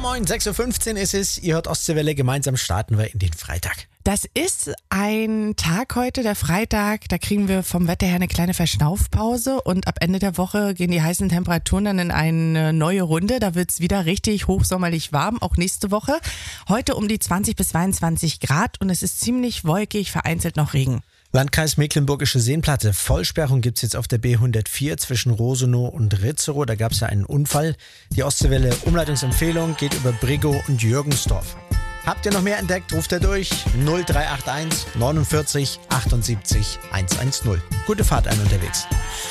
moin, 6.15 Uhr ist es. Ihr hört Ostseewelle, gemeinsam starten wir in den Freitag. Das ist ein Tag heute, der Freitag, da kriegen wir vom Wetter her eine kleine Verschnaufpause und ab Ende der Woche gehen die heißen Temperaturen dann in eine neue Runde. Da wird es wieder richtig hochsommerlich warm, auch nächste Woche. Heute um die 20 bis 22 Grad und es ist ziemlich wolkig, vereinzelt noch Regen. Landkreis Mecklenburgische Seenplatte. Vollsperrung gibt's jetzt auf der B104 zwischen Rosenow und Ritzerow. Da gab's ja einen Unfall. Die Ostseewelle Umleitungsempfehlung geht über Briggow und Jürgensdorf. Habt ihr noch mehr entdeckt? Ruft ihr durch 0381 49 78 110. Gute Fahrt ein unterwegs.